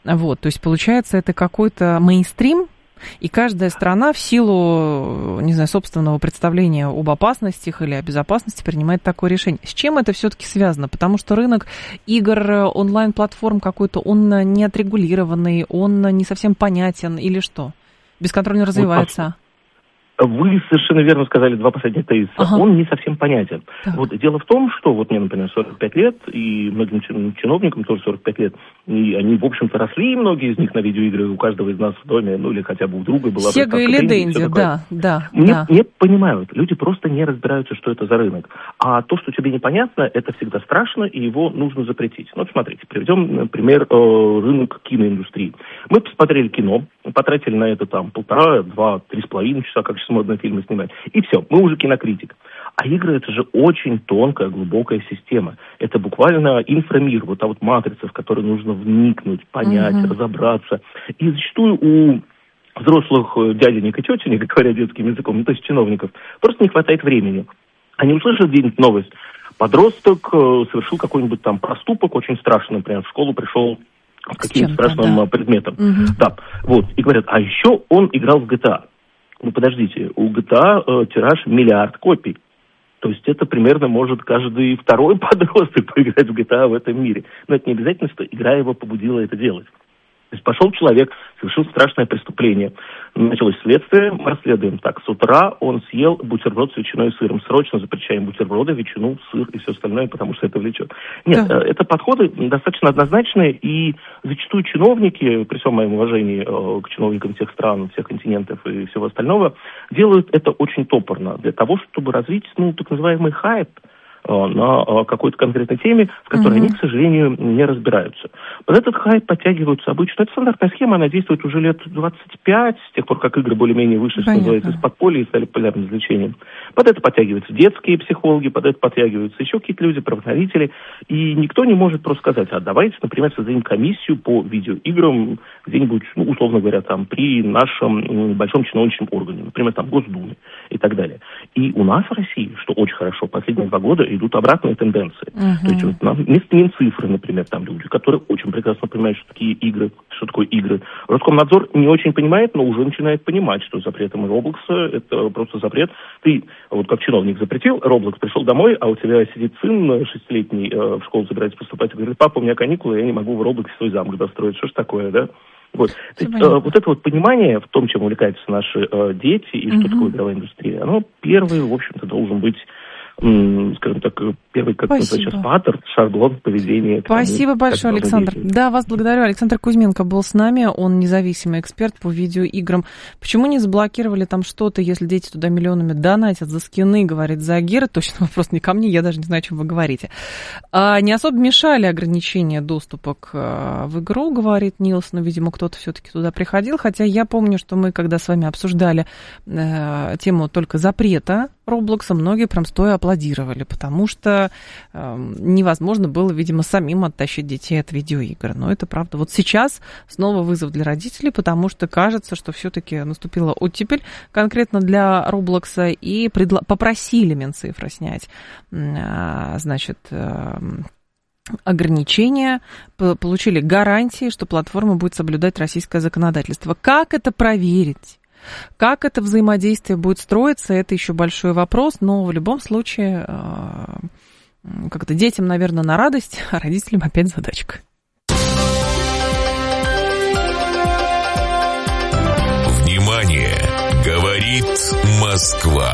Вот, то есть, получается, это какой-то мейнстрим, и каждая страна в силу, не знаю, собственного представления об опасностях или о безопасности принимает такое решение. С чем это все-таки связано? Потому что рынок игр, онлайн-платформ какой-то, он не отрегулированный, он не совсем понятен или что? Бесконтрольно развивается. Вы совершенно верно сказали два последних тезиса. Ага. Он не совсем понятен. Так. Вот дело в том, что вот мне, например, 45 лет, и многим чиновникам тоже 45 лет, и они, в общем-то, росли, многие из них на видеоигры, у каждого из нас в доме, ну или хотя бы у друга была... Сега или Денди, да. Не понимают, люди просто не разбираются, что это за рынок. А то, что тебе непонятно, это всегда страшно, и его нужно запретить. Ну, вот смотрите, приведем, например, рынок киноиндустрии. Мы посмотрели кино, потратили на это там 1,5, 2, 3,5 часа, как сейчас модно фильмы снимать. И все, мы уже кинокритик. А игры — это же очень тонкая, глубокая система. Это буквально инфрамир, вот та вот матрица, в которой нужно вникнуть, понять, разобраться. И зачастую у взрослых дяденек и тетенек, говоря детским языком, ну, то есть чиновников, просто не хватает времени. Они услышат где-нибудь новость. Подросток совершил какой-нибудь там проступок очень страшный, например, в школу пришел с каким-то страшным предметом. Да, вот. И говорят, а еще он играл в GTA. Ну, подождите, у GTA тираж 1 миллиард копий. То есть это примерно может каждый второй подросток поиграть в GTA в этом мире. Но это не обязательно, что игра его побудила это делать. То есть пошел человек, совершил страшное преступление. Началось следствие, мы расследуем. Так, с утра он съел бутерброд с ветчиной и сыром. Срочно запрещаем бутерброды, ветчину, сыр и все остальное, потому что это влечет. Нет, это подходы достаточно однозначные, и зачастую чиновники, при всем моем уважении к чиновникам всех стран, всех континентов и всего остального, делают это очень топорно, для того, чтобы развить, ну, так называемый хайп на какой-то конкретной теме, в которой они, к сожалению, не разбираются. Под этот хайп подтягиваются обычно. Это стандартная схема, она действует уже лет 25, с тех пор, как игры более-менее вышли, что называется, из подполья и стали популярным развлечением. Под это подтягиваются детские психологи, под это подтягиваются еще какие-то люди, правоохранители, и никто не может просто сказать, а давайте, например, создадим комиссию по видеоиграм где-нибудь, ну, условно говоря, там, при нашем большом чиновничьем органе, например, там, Госдуме и так далее. И у нас в России, что очень хорошо, последние 2 года идут обратные тенденции. То есть вот нам не цифры, например, там люди, которые очень прекрасно понимают, что такие игры, что такое игры. Роскомнадзор не очень понимает, но уже начинает понимать, что запретом Роблокса это просто запрет. Ты вот как чиновник запретил Роблокс, пришел домой, а у тебя сидит сын 6-летний, в школу собирается поступать, и говорит, папа, у меня каникулы, я не могу в Роблоксе свой замок достроить. Что ж такое, да? Вот. То есть, вот это вот понимание в том, чем увлекаются наши дети и что такое игровая индустрия, оно первый, в общем-то, должен быть, скажем так, первый, как называется сейчас, паттерн, шаблон поведения. Спасибо большое, Александр. Да, вас благодарю. Александр Кузьменко был с нами, он независимый эксперт по видеоиграм. Почему не заблокировали там что-то, если дети туда миллионами донатят за скины, говорит Загир? Точно вопрос не ко мне, я даже не знаю, о чем вы говорите. Не особо мешали ограничения доступа в игру, говорит Нилс, но, видимо, кто-то все-таки туда приходил, хотя я помню, что мы, когда с вами обсуждали тему только запрета Роблокса, многие прям стоя аплодировали, потому что невозможно было, видимо, самим оттащить детей от видеоигр. Но это правда. Вот сейчас снова вызов для родителей, потому что кажется, что все-таки наступила оттепель конкретно для Роблокса, и попросили Минцифры снять, значит, ограничения, получили гарантии, что платформа будет соблюдать российское законодательство. Как это проверить? Как это взаимодействие будет строиться, это еще большой вопрос, но в любом случае как-то детям, наверное, на радость, а родителям опять задачка. Внимание! Говорит Москва.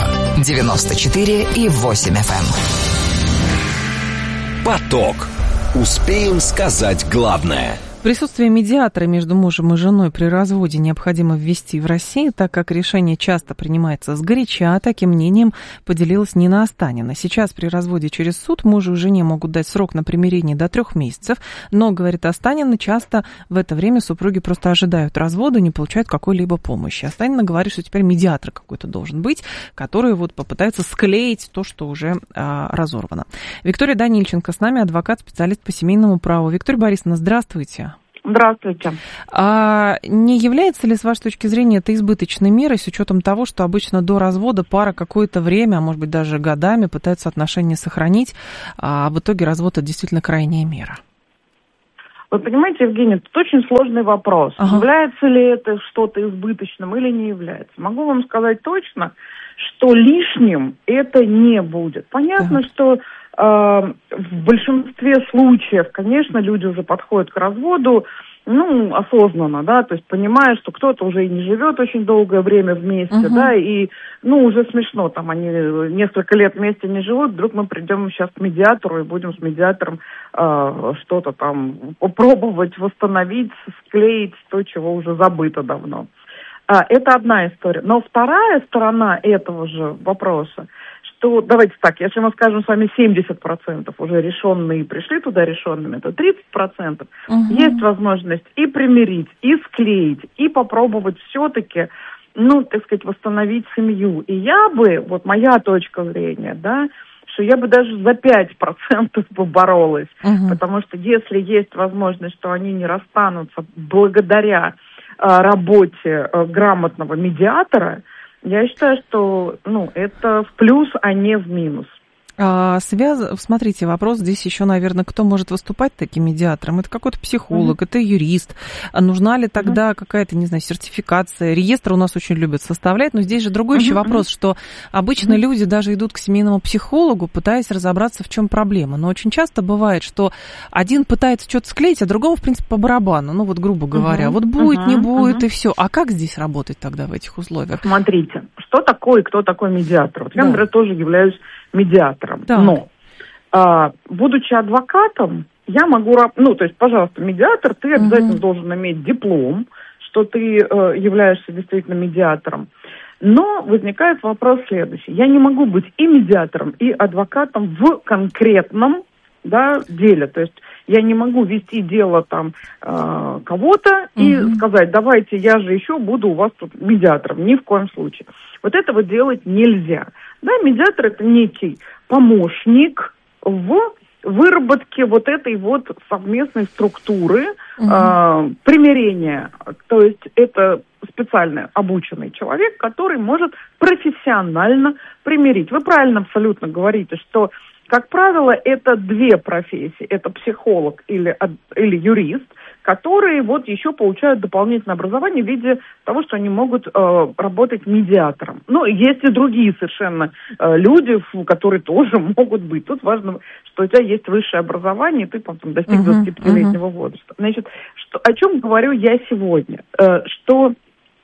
94,8 FM. Поток. Успеем сказать главное. Присутствие медиатора между мужем и женой при разводе необходимо ввести в России, так как решение часто принимается сгоряча. Таким мнением поделилась Нина Останина. Сейчас при разводе через суд мужу и жене могут дать срок на примирение до 3 месяцев, но, говорит Останина, часто в это время супруги просто ожидают развода, не получают какой-либо помощи. Останина говорит, что теперь медиатор какой-то должен быть, который вот попытается склеить то, что уже разорвано. Виктория Данильченко с нами, адвокат, специалист по семейному праву. Виктория Борисовна, здравствуйте. Здравствуйте. Не является ли, с вашей точки зрения, это избыточной мерой, с учетом того, что обычно до развода пара какое-то время, а может быть даже годами пытаются отношения сохранить, а в итоге развод — это действительно крайняя мера? Вы понимаете, Евгений, это очень сложный вопрос. Является ли это что-то избыточным или не является? Могу вам сказать точно, что лишним это не будет. Понятно, что в большинстве случаев, конечно, люди уже подходят к разводу, осознанно, да, то есть понимая, что кто-то уже и не живет очень долгое время вместе, да, и, уже смешно, там, они несколько лет вместе не живут, вдруг мы придем сейчас к медиатору и будем с медиатором что-то там попробовать восстановить, склеить то, чего уже забыто давно. Это одна история. Но вторая сторона этого же вопроса, что, давайте так, если мы скажем с вами 70% уже решенные и пришли туда решенными, то 30% есть возможность и примирить, и склеить, и попробовать все-таки, так сказать, восстановить семью. И я бы, вот моя точка зрения, да, что я бы даже за 5% поборолась, потому что если есть возможность, что они не расстанутся благодаря работе грамотного медиатора, я считаю, что это в плюс, а не в минус. Смотрите, вопрос здесь еще, наверное, кто может выступать таким медиатором? Это какой-то психолог, это юрист. Нужна ли тогда какая-то, не знаю, сертификация? Реестр у нас очень любят составлять, но здесь же другой еще вопрос, что обычно люди даже идут к семейному психологу, пытаясь разобраться, в чем проблема. Но очень часто бывает, что один пытается что-то склеить, а другому, в принципе, по барабану, грубо говоря. Вот будет, не будет, и все. А как здесь работать тогда в этих условиях? Смотрите, что такое и кто такой медиатор? Вот я, например, тоже являюсь медиатором. Так. Но, будучи адвокатом, я могу... то есть, пожалуйста, медиатор, ты обязательно должен иметь диплом, что ты являешься действительно медиатором. Но возникает вопрос следующий. Я не могу быть и медиатором, и адвокатом в конкретном деле. То есть я не могу вести дело там кого-то и сказать, давайте, я же еще буду у вас тут медиатором. Ни в коем случае. Вот этого делать нельзя. Да, медиатор — это некий помощник в выработке вот этой вот совместной структуры примирения. То есть это специально обученный человек, который может профессионально примирить. Вы правильно абсолютно говорите, что, как правило, это две профессии. Это психолог или юрист, которые вот еще получают дополнительное образование в виде того, что они могут работать медиатором. Но есть и другие совершенно люди, которые тоже могут быть. Тут важно, что у тебя есть высшее образование, и ты потом достиг 25-летнего возраста. Значит, о чем говорю я сегодня? Что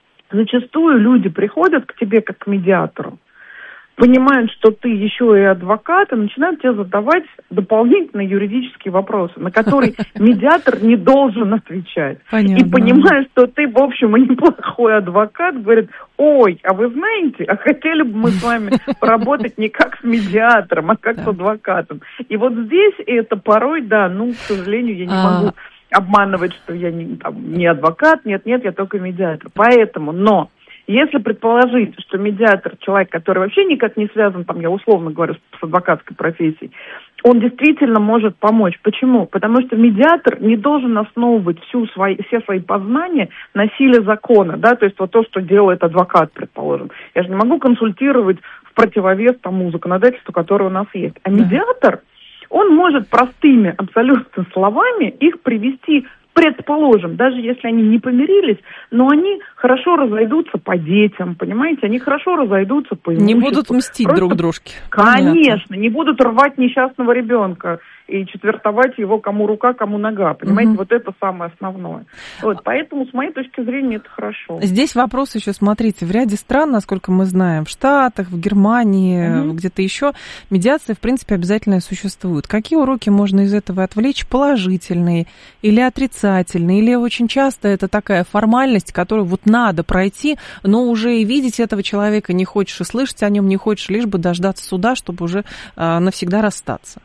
зачастую люди приходят к тебе как к медиатору, понимают, что ты еще и адвокат, и начинают тебе задавать дополнительные юридические вопросы, на которые медиатор не должен отвечать. Понятно. И понимая, что ты, в общем, и неплохой адвокат, говорит, ой, а вы знаете, а хотели бы мы с вами поработать не как с медиатором, а как с адвокатом. И вот здесь это порой, к сожалению, я не могу обманывать, что я не адвокат, нет, я только медиатор. Поэтому, если предположить, что медиатор — человек, который вообще никак не связан, я условно говорю, с адвокатской профессией, он действительно может помочь. Почему? Потому что медиатор не должен основывать все свои познания на силе закона, то есть вот то, что делает адвокат, предположим. Я же не могу консультировать в противовес тому законодательству, которое у нас есть. А медиатор, он может простыми абсолютно словами их привести, предположим, даже если они не помирились, но они хорошо разойдутся по детям, понимаете? Они хорошо разойдутся по имуществу. Не будут мстить друг дружке. Конечно, не будут рвать несчастного ребенка и четвертовать его кому рука, кому нога. Понимаете, вот это самое основное. Вот, поэтому, с моей точки зрения, это хорошо. Здесь вопрос еще, смотрите, в ряде стран, насколько мы знаем, в Штатах, в Германии, где-то еще, медиация, в принципе, обязательно существует. Какие уроки можно из этого отвлечь? Положительные или отрицательные? Или очень часто это такая формальность, которую вот надо пройти, но уже и видеть этого человека не хочешь, и слышать о нем не хочешь, лишь бы дождаться суда, чтобы уже навсегда расстаться?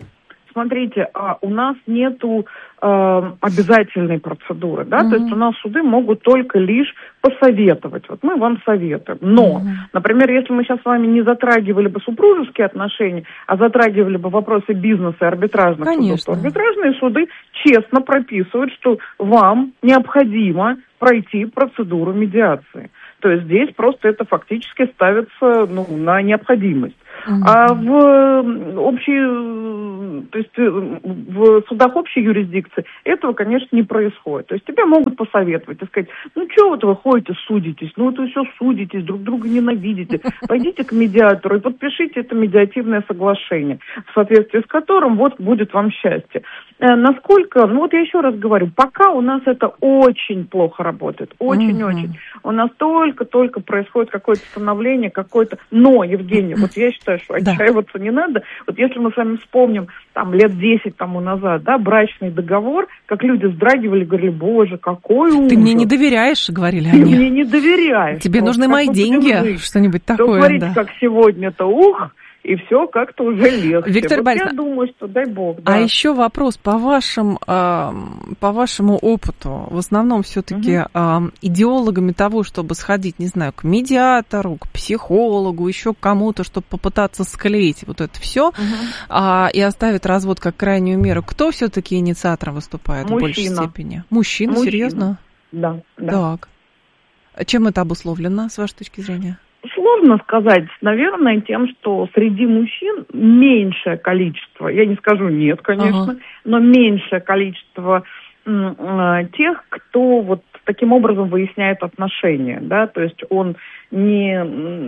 Смотрите, у нас нету обязательной процедуры, то есть у нас суды могут только лишь посоветовать. Вот мы вам советуем. Но, например, если мы сейчас с вами не затрагивали бы супружеские отношения, а затрагивали бы вопросы бизнеса и арбитражных судов, то арбитражные суды честно прописывают, что вам необходимо пройти процедуру медиации. То есть здесь просто это фактически ставится на необходимость. А в судах общей юрисдикции этого, конечно, не происходит. То есть тебя могут посоветовать и сказать, что вот вы ходите, судитесь, вот вы все судитесь, друг друга ненавидите, пойдите к медиатору и подпишите это медиативное соглашение, в соответствии с которым вот будет вам счастье. Насколько, я еще раз говорю, пока у нас это очень плохо работает, очень-очень. У нас только происходит какое-то становление, Но, Евгения, вот я считаю, что отчаиваться не надо. Вот если мы с вами вспомним, лет 10 тому назад, брачный договор, как люди вздрагивали, говорили, боже, какой ужас. Ты мне не доверяешь, говорили они. Ты мне не доверяешь. Тебе нужны мои деньги, что-нибудь такое. Говорить, как сегодня-то, и все как-то уже легче. Виктория Борисовна, я думаю, что дай бог. А еще вопрос по вашему опыту. В основном все-таки идеологами того, чтобы сходить, не знаю, к медиатору, к психологу, еще к кому-то, чтобы попытаться склеить вот это все и оставить развод как крайнюю меру. Кто все-таки инициатором выступает в большей степени? Мужчина, серьезно? Да. Так. Чем это обусловлено, с вашей точки зрения? Сложно сказать, наверное, тем, что среди мужчин меньшее количество, я не скажу нет, конечно, но меньшее количество тех, кто вот таким образом выясняет отношения, то есть он не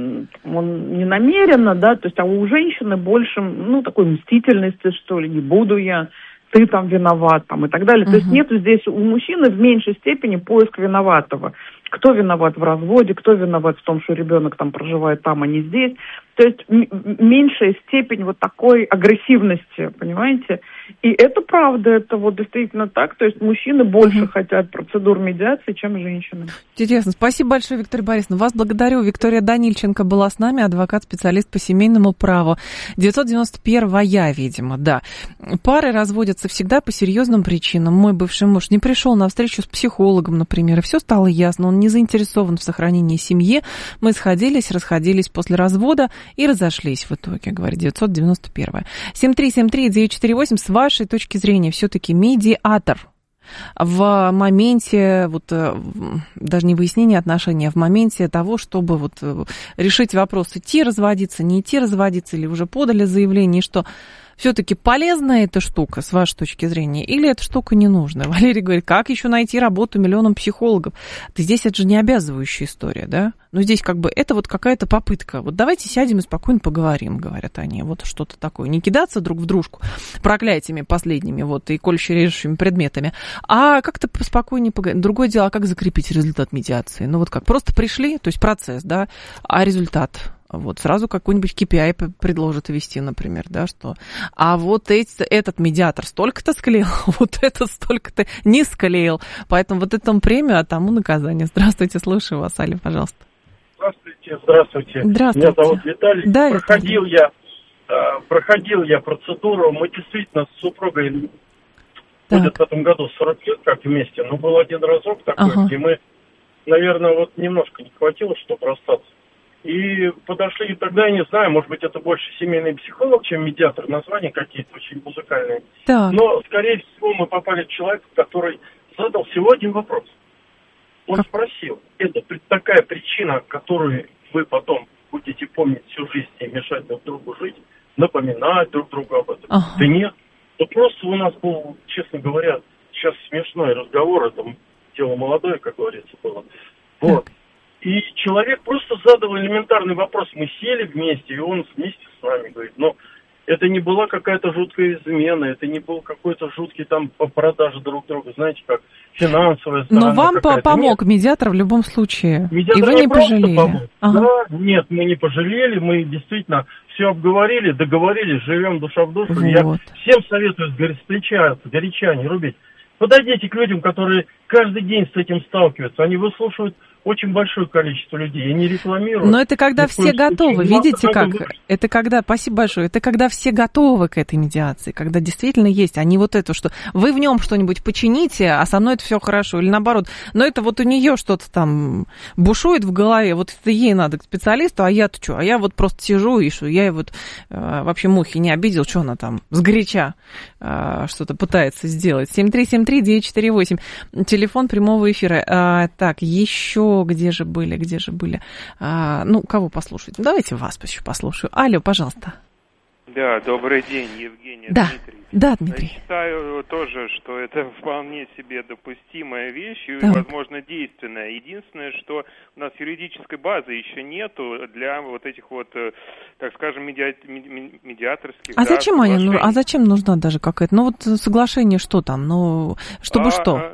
намеренно, то есть, а у женщины больше, такой мстительности, что ли, не буду я, ты там виноват, и так далее. То есть нету здесь у мужчины в меньшей степени поиск виноватого. Кто виноват в разводе, кто виноват в том, что ребенок проживает там, а не здесь. То есть меньшая степень вот такой агрессивности, понимаете? И это правда, это вот действительно так. То есть мужчины больше хотят процедур медиации, чем женщины. Интересно. Спасибо большое, Виктория Борисовна. Вас благодарю. Виктория Данильченко была с нами, адвокат-специалист по семейному праву. 991-я, видимо, да. Пары разводятся всегда по серьезным причинам. Мой бывший муж не пришел на встречу с психологом, например, и все стало ясно. Он не заинтересован в сохранении семьи. Мы сходились, расходились после развода и разошлись в итоге, говорит 991. 7373948. С вашей точки зрения, все-таки медиатор в моменте, даже не выяснения отношений, а в моменте того, чтобы решить вопрос, идти разводиться, не идти разводиться, или уже подали заявление, что все-таки полезна эта штука, с вашей точки зрения, или эта штука не нужна? Валерий говорит, как еще найти работу миллионам психологов? Здесь это же не обязывающая история, да? Но здесь это какая-то попытка. Давайте сядем и спокойно поговорим, говорят они. Что-то такое. Не кидаться друг в дружку проклятиями последними, и колюще-режущими предметами, а как-то спокойнее поговорить. Другое дело, а как закрепить результат медиации? Как? Просто пришли, то есть процесс, да, а результат... сразу какой-нибудь KPI предложат ввести, например, что... А этот медиатор столько-то склеил, это столько-то не склеил. Поэтому этому премию, а тому наказание. Здравствуйте, слушаю вас, Аля, пожалуйста. Здравствуйте. Меня зовут Виталий. Да, проходил я процедуру. Мы действительно с супругой будет в этом году 40 лет как вместе, но был один разок такой, где мы, наверное, немножко не хватило, чтобы расстаться. И подошли, и тогда, я не знаю, может быть, это больше семейный психолог, чем медиатор, названия какие-то очень музыкальные. Так. Но, скорее всего, мы попали к человеку, который задал всего один вопрос. Он спросил, это такая причина, которую вы потом будете помнить всю жизнь и мешать друг другу жить, напоминать друг другу об этом? Да нет. Просто у нас был, честно говоря, сейчас смешной разговор, это дело молодое, как говорится, было. И человек просто задал элементарный вопрос. Мы сели вместе, и он вместе с нами говорит, это не была какая-то жуткая измена, это не был какой-то жуткий продажа друг друга, знаете, как финансовая сторона. Но вам помог медиатор в любом случае, медиатор и вы не пожалели. Да, нет, мы не пожалели, мы действительно все обговорили, договорились, живем душа в душу. Я всем советую встречаться, горяча, не рубить. Подойдите к людям, которые каждый день с этим сталкиваются, они выслушивают очень большое количество людей. Я не рекламирую. Но это когда все готовы. Видите как? Это когда, спасибо большое, это когда все готовы к этой медиации, когда действительно есть, а не это, что вы в нем что-нибудь почините, а со мной это все хорошо. Или наоборот, но это у нее что-то там бушует в голове, это ей надо к специалисту, а я-то что? А я просто сижу и что? Я вообще мухи не обидел, что она там сгоряча что-то пытается сделать. 7373-948. Телефон прямого эфира. Так, еще хорошо, где же были. Кого послушать? Давайте вас еще послушаю. Алло, пожалуйста. Да, добрый день, Евгений, да. Дмитрий. Да, Дмитрий. Считаю тоже, что это вполне себе допустимая вещь и, так, возможно, действенная. Единственное, что у нас юридической базы еще нету для вот этих вот, так скажем, медиаторских. А зачем они нужны? А зачем нужна даже какая-то? Соглашение что там? Чтобы что?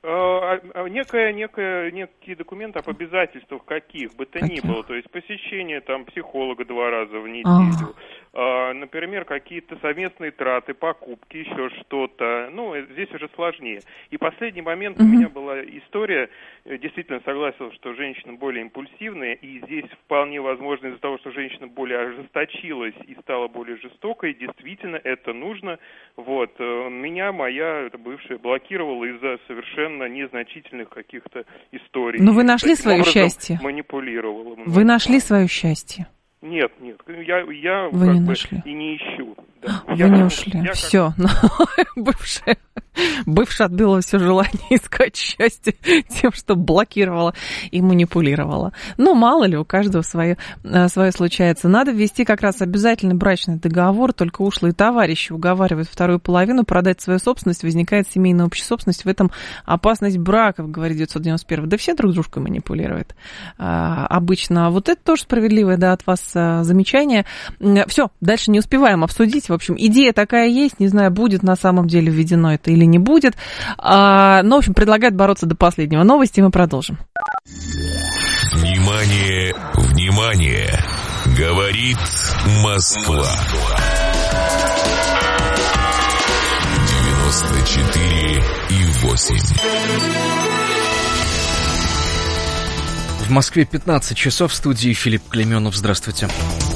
Некие документы об обязательствах каких бы то ни было, то есть посещение там психолога 2 раза в неделю, например, какие-то совместные траты, покупки, еще что-то. Здесь уже сложнее. И последний момент, у меня была история, действительно согласен, что женщина более импульсивная, и здесь вполне возможно из-за того, что женщина более ожесточилась и стала более жестокой, действительно это нужно. Меня моя бывшая блокировала из-за совершенно незначительных каких-то историй. Но вы нашли свое счастье? Манипулировала. Вы нашли свое счастье? Нет, я вы не нашли. И не ищу. Да. Вы не ушли. Все. Бывшая отбила все желание искать счастье тем, что блокировала и манипулировала. Мало ли, у каждого свое случается. Надо ввести как раз обязательный брачный договор, только ушлые товарищи уговаривают вторую половину продать свою собственность, возникает семейная общая собственность, в этом опасность браков, говорит 991. Да все друг дружкой манипулируют обычно. Вот это тоже справедливое, от вас замечание. Все, дальше не успеваем обсудить. В общем, идея такая есть, не знаю, будет на самом деле введено это или не будет. В общем, предлагают бороться до последнего. Новости мы продолжим. Внимание, внимание! Говорит Москва. 94,8. В Москве 15 часов, в студии Филипп Клейменов. Здравствуйте.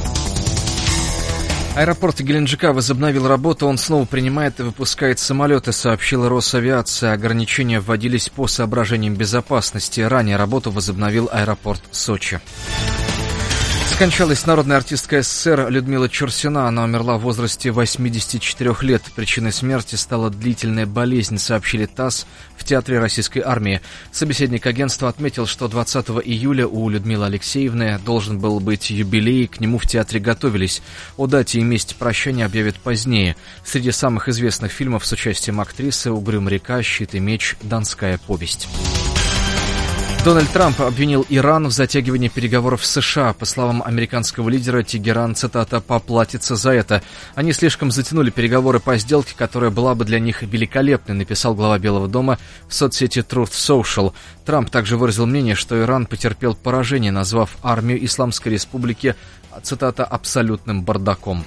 Аэропорт Геленджика возобновил работу, он снова принимает и выпускает самолеты, сообщила Росавиация. Ограничения вводились по соображениям безопасности. Ранее работу возобновил аэропорт Сочи. Скончалась народная артистка СССР Людмила Чурсина. Она умерла в возрасте 84 лет. Причиной смерти стала длительная болезнь, сообщили ТАСС в Театре Российской армии. Собеседник агентства отметил, что 20 июля у Людмилы Алексеевны должен был быть юбилей, к нему в театре готовились. О дате и месте прощания объявят позднее. Среди самых известных фильмов с участием актрисы «Угрюм река», «Щит и меч», «Донская повесть». Дональд Трамп обвинил Иран в затягивании переговоров с США. По словам американского лидера, Тегеран, цитата, «поплатится за это». Они слишком затянули переговоры по сделке, которая была бы для них великолепной, написал глава Белого дома в соцсети Truth Social. Трамп также выразил мнение, что Иран потерпел поражение, назвав армию Исламской Республики, цитата, «абсолютным бардаком».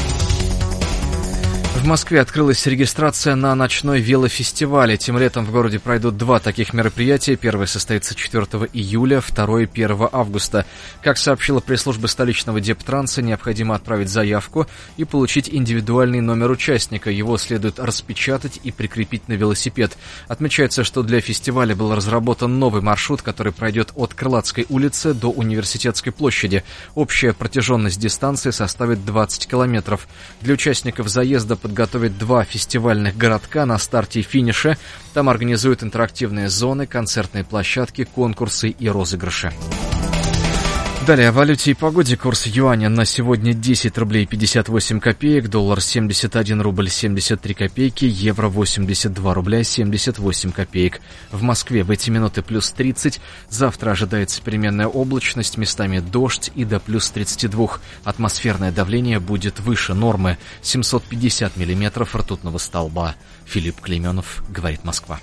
В Москве открылась регистрация на ночной велофестиваль. Этим летом в городе пройдут 2 таких мероприятия. Первое состоится 4 июля, второе 1 августа. Как сообщила пресс-служба столичного Дептранса, необходимо отправить заявку и получить индивидуальный номер участника. Его следует распечатать и прикрепить на велосипед. Отмечается, что для фестиваля был разработан новый маршрут, который пройдет от Крылатской улицы до Университетской площади. Общая протяженность дистанции составит 20 километров. Для участников заезда подготовят 2 фестивальных городка на старте и финише. Там организуют интерактивные зоны, концертные площадки, конкурсы и розыгрыши. Далее о валюте и погоде. Курс юаня на сегодня 10 рублей 58 копеек, доллар 71 рубль 73 копейки, евро 82 рубля 78 копеек. В Москве в эти минуты плюс 30. Завтра ожидается переменная облачность, местами дождь и до плюс 32. Атмосферное давление будет выше нормы. 750 миллиметров ртутного столба. Филипп Клейменов, говорит Москва.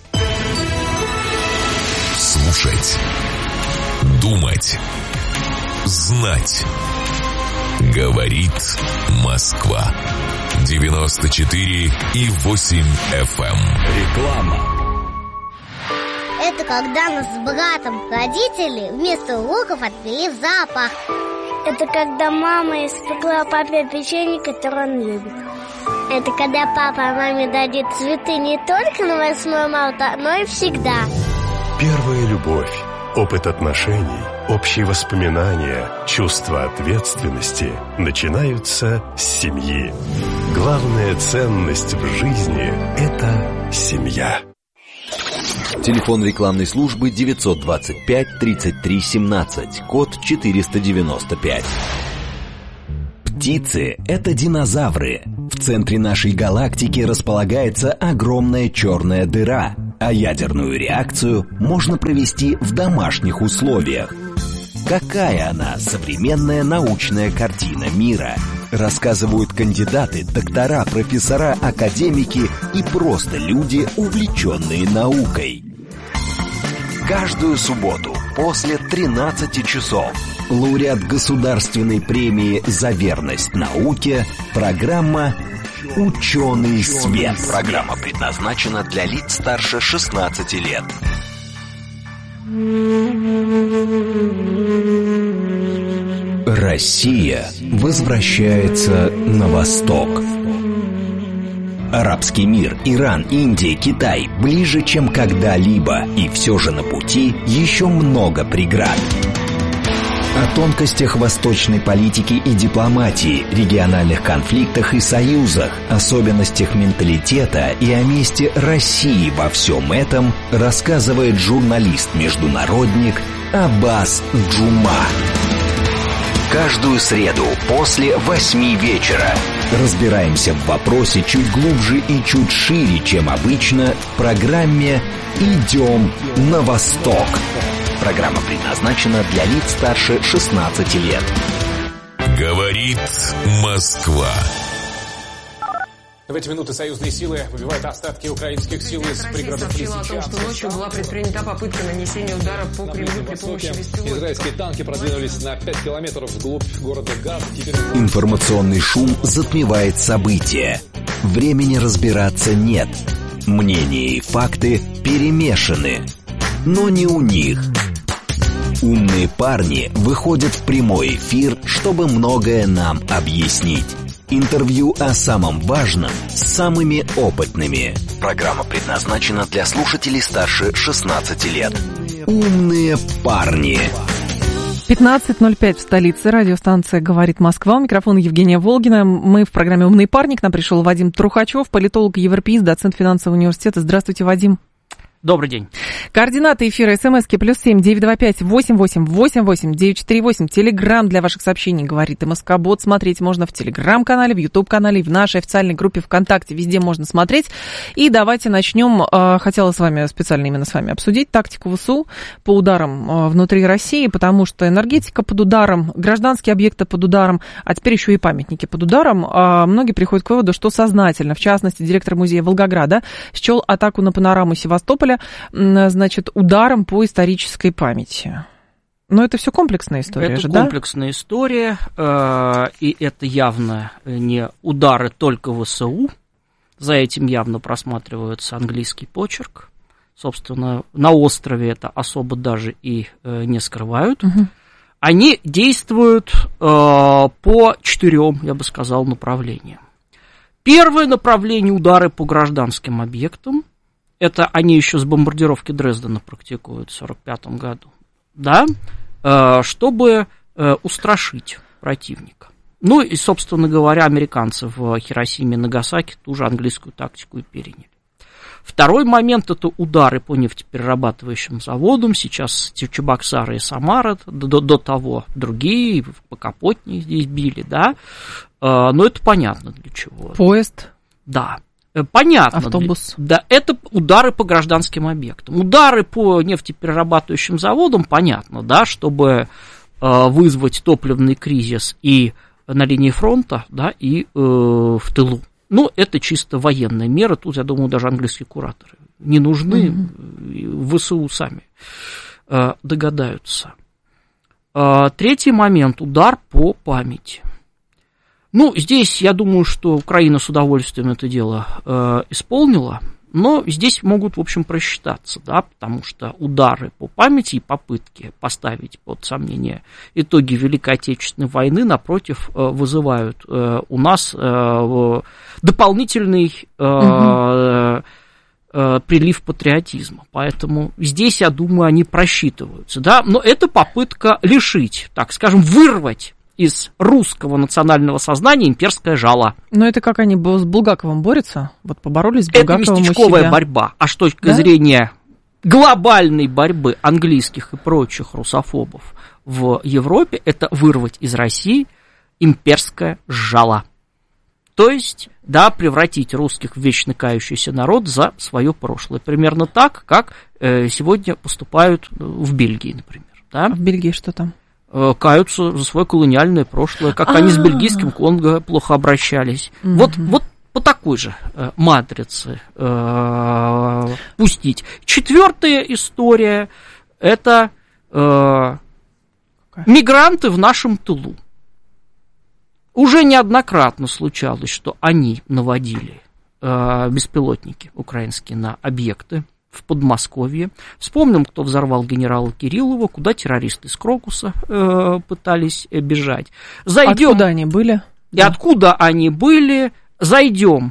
Слушать. Думать. Знать. Говорит Москва. 94,8 FM. Реклама. Это когда нас с братом родители вместо уроков отвели в зоопарк. Это когда мама испекла папе печенье, которое он любит. Это когда папа маме дадит цветы не только на 8 марта, но и всегда. Первая любовь, опыт отношений, общие воспоминания, чувство ответственности начинаются с семьи. Главная ценность в жизни – это семья. Телефон рекламной службы 925 33 17, код 495. Птицы – это динозавры. В центре нашей галактики располагается огромная черная дыра, а ядерную реакцию можно провести в домашних условиях. Какая она, современная научная картина мира? Рассказывают кандидаты, доктора, профессора, академики и просто люди, увлеченные наукой. Каждую субботу после 13 часов лауреат государственной премии «За верность науке» программа «Ученый свет». Программа предназначена для лиц старше 16 лет. Россия возвращается на восток. Арабский мир, Иран, Индия, Китай ближе, чем когда-либо, и все же на пути еще много преград. О тонкостях восточной политики и дипломатии, региональных конфликтах и союзах, особенностях менталитета и о месте России во всем этом рассказывает журналист-международник Аббас Джума. Каждую среду после 8 вечера разбираемся в вопросе чуть глубже и чуть шире, чем обычно, в программе «Идем на восток». Программа предназначена для лиц старше 16 лет. Говорит Москва. В эти минуты союзные силы выбивают остатки украинских сил из пригородов Лисичанска. Россия сообщила о том, что ночью была предпринята попытка нанесения удара по Кремлю при помощи беспилотников. Израильские танки продвинулись на 5 километров вглубь города Газ. Информационный шум затмевает события. Времени разбираться нет. Мнения и факты перемешаны. Но не у них. Умные парни выходят в прямой эфир, чтобы многое нам объяснить. Интервью о самом важном с самыми опытными. Программа предназначена для слушателей старше 16 лет. Умные парни. 15:05 в столице. Радиостанция «Говорит Москва». У микрофона Евгения Волгина. Мы в программе «Умный парни». К нам пришел Вадим Трухачев, политолог, европеист, доцент финансового университета. Здравствуйте, Вадим. Добрый день. Координаты эфира СМСки +7 925 88 88 948. Телеграм для ваших сообщений «Говорит и Москобот». Смотреть можно в Телеграм-канале, в Ютуб-канале, в нашей официальной группе ВКонтакте. Везде можно смотреть. И давайте начнем. Хотела специально именно с вами обсудить тактику ВСУ по ударам внутри России, потому что энергетика под ударом, гражданские объекты под ударом, а теперь еще и памятники под ударом. Многие приходят к выводу, что сознательно. В частности, директор музея Волгограда счел атаку на панораму Севастополя ударом по исторической памяти. Но это все комплексная история же, да? Это комплексная история, и это явно не удары только ВСУ. За этим явно просматривается английский почерк. Собственно, на острове это особо даже и не скрывают. Угу. Они действуют по 4, я бы сказал, направлениям. Первое направление — удары по гражданским объектам. Это они еще с бомбардировки Дрездена практикуют в 1945 году, да, чтобы устрашить противника. Ну и, собственно говоря, американцы в Хиросиме и Нагасаки ту же английскую тактику и переняли. Второй момент — это удары по нефтеперерабатывающим заводам. Сейчас Чебоксары и Самара, до того другие, по Капотне здесь били, да. Но это понятно для чего. Поезд? Да. Понятно. Автобус. Да, это удары по гражданским объектам. Удары по нефтеперерабатывающим заводам, понятно, да, чтобы вызвать топливный кризис и на линии фронта, да, и в тылу. Ну, это чисто военная мера. Тут, я думаю, даже английские кураторы не нужны. ВСУ сами догадаются. Третий момент — удар по памяти. Ну, здесь, я думаю, что Украина с удовольствием это дело исполнила, но здесь могут, в общем, просчитаться, да, потому что удары по памяти и попытки поставить под сомнение итоги Великой Отечественной войны, напротив, вызывают у нас дополнительный прилив патриотизма. Поэтому здесь, я думаю, они просчитываются, да, но это попытка лишить, так скажем, вырвать из русского национального сознания имперское жало. Но это как они с Булгаковым борются? Вот поборолись с Булгаковым у себя. Это местечковая борьба. А с точки зрения глобальной борьбы английских и прочих русофобов в Европе — это вырвать из России имперское жало. То есть, да, превратить русских в вечно кающийся народ за свое прошлое. Примерно так, как сегодня поступают в Бельгии, например. Да? В Бельгии что там? Каются за свое колониальное прошлое, как они с бельгийским Конго плохо обращались. Вот по такой же матрице пустить. Четвертая история — это мигранты в нашем тылу. Уже неоднократно случалось, что они наводили беспилотники украинские на объекты в Подмосковье. Вспомним, кто взорвал генерала Кириллова, куда террористы из Крокуса пытались бежать. Зайдем, откуда они были? И откуда они были. Зайдем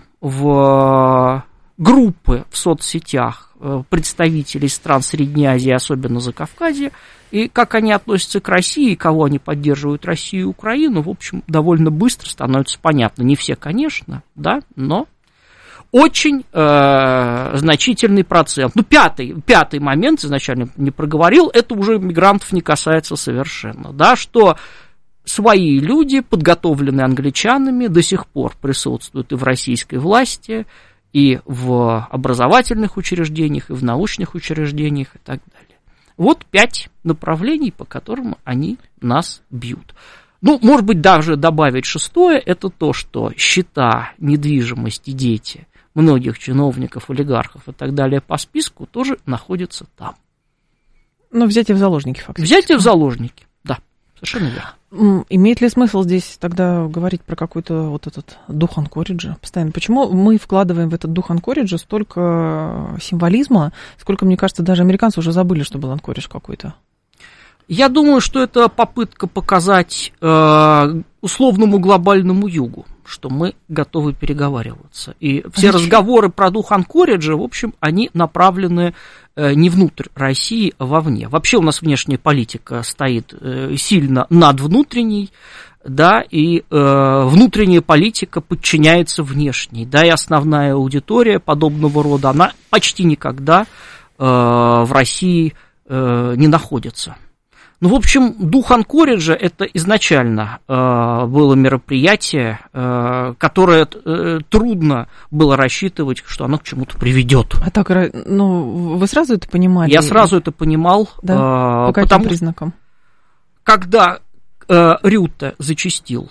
в группы в соцсетях представителей стран Средней Азии, особенно Закавказья, и как они относятся к России, и кого они поддерживают, Россию и Украину, в общем, довольно быстро становится понятно. Не все, конечно, да, но очень значительный процент. Ну, пятый момент, изначально не проговорил, это уже мигрантов не касается совершенно, да, что свои люди, подготовленные англичанами, до сих пор присутствуют и в российской власти, и в образовательных учреждениях, и в научных учреждениях, и так далее. Вот 5 направлений, по которым они нас бьют. Ну, может быть, даже добавить 6-е, это то, что счета, недвижимость и дети многих чиновников, олигархов и так далее по списку тоже находятся там. Ну, взятие в заложники, фактически. Взятие в заложники, да, совершенно верно. Имеет ли смысл здесь тогда говорить про какой-то вот этот дух анкориджа постоянно? Почему мы вкладываем в этот дух анкориджа столько символизма, сколько, мне кажется, даже американцы уже забыли, что был анкоридж какой-то? Я думаю, что это попытка показать условному глобальному югу, что мы готовы переговариваться. И все разговоры про дух анкориджа, в общем, они направлены не внутрь России, а вовне. Вообще у нас внешняя политика стоит сильно над внутренней, да, и внутренняя политика подчиняется внешней, да, и основная аудитория подобного рода, она почти никогда в России не находится. Ну, в общем, дух анкориджа — это изначально было мероприятие, которое трудно было рассчитывать, что оно к чему-то приведет. А так, ну, вы сразу это понимали? Я сразу это понимал. Да? По каким признакам? Когда Рютте зачастил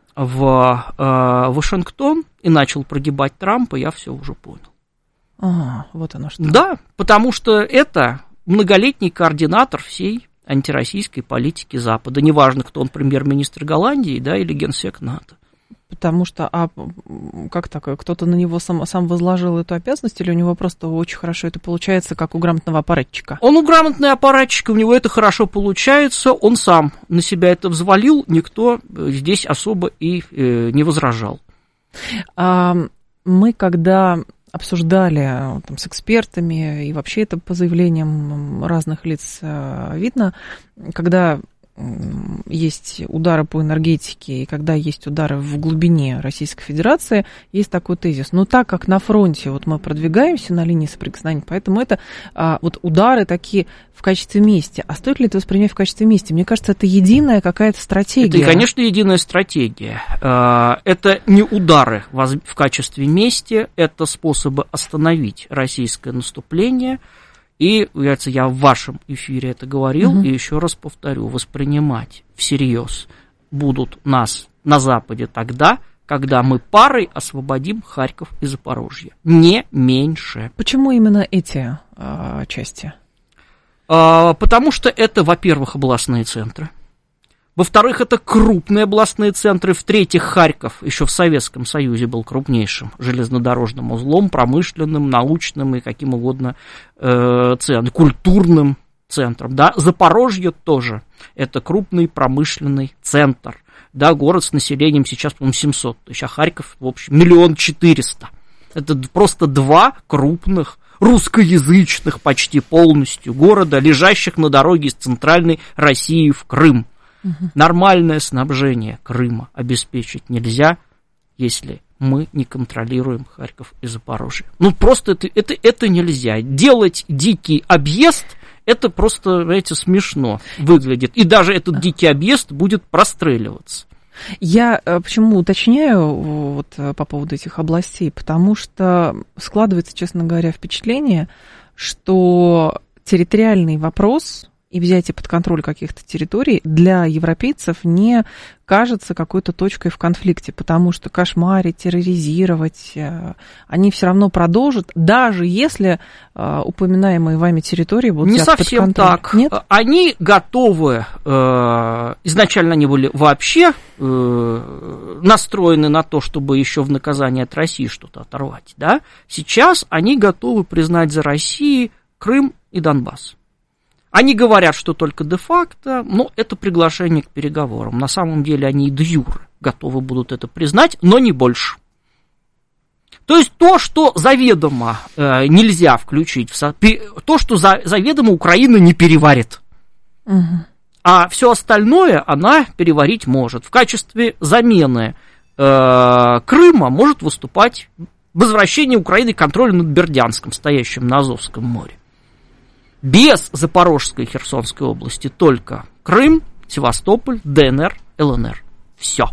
в Вашингтон и начал прогибать Трампа, я все уже понял. Ага, вот оно что. Да, потому что это многолетний координатор всей антироссийской политики Запада. Неважно, кто он, премьер-министр Голландии, да, или генсек НАТО. Потому что, как так, кто-то на него сам возложил эту обязанность, или у него просто очень хорошо это получается, как у грамотного аппаратчика? Он у грамотного аппаратчика, у него это хорошо получается, он сам на себя это взвалил, никто здесь особо и не возражал. Мы, когда обсуждали там с экспертами, и вообще это по заявлениям разных лиц видно, когда есть удары по энергетике, и когда есть удары в глубине Российской Федерации, есть такой тезис. Но так как на фронте вот мы продвигаемся на линии соприкосновения, поэтому это вот удары такие в качестве мести. А стоит ли это воспринять в качестве мести? Мне кажется, это единая какая-то стратегия. Это, конечно, единая стратегия. Это не удары в качестве мести, это способы остановить российское наступление. И, я в вашем эфире это говорил, и еще раз повторю, воспринимать всерьез будут нас на Западе тогда, когда мы парой освободим Харьков и Запорожье. Не меньше. Почему именно эти части? Потому что это, во-первых, областные центры. Во-вторых, это крупные областные центры. В-третьих, Харьков еще в Советском Союзе был крупнейшим железнодорожным узлом, промышленным, научным и каким угодно культурным центром. Да? Запорожье тоже. Это крупный промышленный центр. Да, город с населением сейчас, по-моему, 700 тысяч, а Харьков, в общем, 1 400 000. Это просто два крупных русскоязычных почти полностью города, лежащих на дороге из центральной России в Крым. Нормальное снабжение Крыма обеспечить нельзя, если мы не контролируем Харьков и Запорожье. Ну, просто это нельзя. Делать дикий объезд, это просто, знаете, смешно выглядит. И даже этот дикий объезд будет простреливаться. Я почему уточняю вот по поводу этих областей? Потому что складывается, честно говоря, впечатление, что территориальный вопрос и взятие под контроль каких-то территорий для европейцев не кажется какой-то точкой в конфликте, потому что кошмарить, терроризировать они все равно продолжат, даже если упоминаемые вами территории будут взяты под контроль. Не совсем так. Нет? Они готовы, изначально они были вообще настроены на то, чтобы еще в наказание от России что-то оторвать. Да? Сейчас они готовы признать за Россией Крым и Донбасс. Они говорят, что только де-факто, но это приглашение к переговорам. На самом деле они и де-юре готовы будут это признать, но не больше. То есть то, что заведомо нельзя включить, то, что заведомо Украина не переварит. Угу. А все остальное она переварить может. В качестве замены Крыма может выступать возвращение Украины к контролю над Бердянском, стоящим на Азовском море. Без Запорожской и Херсонской области только Крым, Севастополь, ДНР, ЛНР. Все.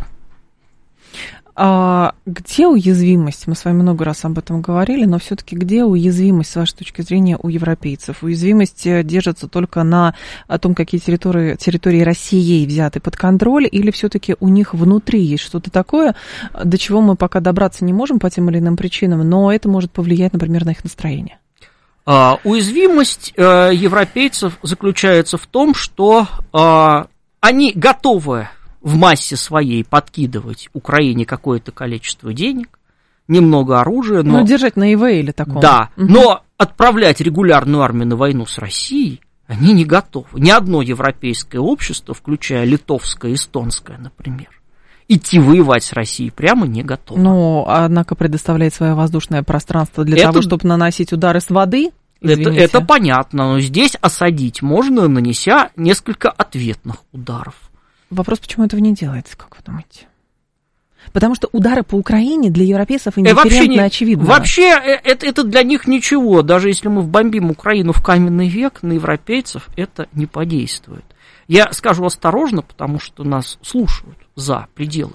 А где уязвимость? Мы с вами много раз об этом говорили, но все-таки где уязвимость, с вашей точки зрения, у европейцев? Уязвимость держится только на том, какие территории России взяты под контроль, или все-таки у них внутри есть что-то такое, до чего мы пока добраться не можем по тем или иным причинам, но это может повлиять, например, на их настроение? Уязвимость европейцев заключается в том, что они готовы в массе своей подкидывать Украине какое-то количество денег, немного оружия. Но держать на ИВЛе таком. Да, но отправлять регулярную армию на войну с Россией они не готовы. Ни одно европейское общество, включая литовское, эстонское, например, идти воевать с Россией прямо не готово. Но, однако, предоставляет свое воздушное пространство для того, чтобы наносить удары с воды? Это понятно, но здесь осадить можно, нанеся несколько ответных ударов. Вопрос, почему этого не делается, как вы думаете? Потому что удары по Украине для европейцев индифферентно очевидны. Вообще, это для них ничего. Даже если мы вбомбим Украину в каменный век, на европейцев это не подействует. Я скажу осторожно, потому что нас слушают за пределами